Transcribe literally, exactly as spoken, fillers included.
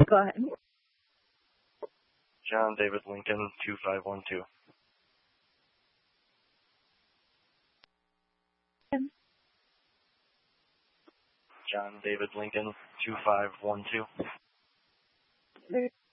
Go ahead. John David Lincoln, two five one two. John David Lincoln, two five one two.